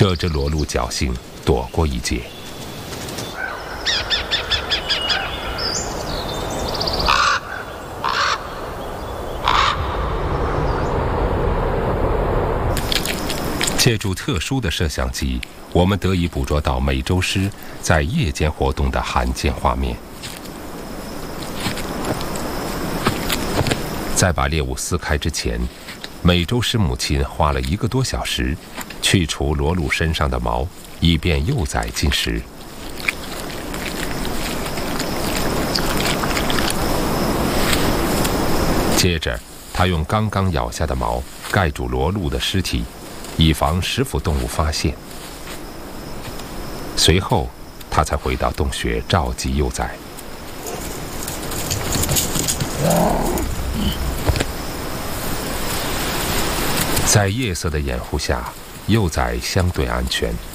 这只裸鹿侥幸躲过一劫。借助特殊的摄像机，我们得以捕捉到美洲狮在夜间活动的罕见画面。在把猎物撕开之前，美洲狮母亲花了1个多小时，去除裸鹿身上的毛，以便幼崽进食。接着，她用刚刚咬下的毛盖住裸鹿的尸体，以防食腐动物发现。随后，他才回到洞穴召集幼崽。在夜色的掩护下，幼崽相对安全。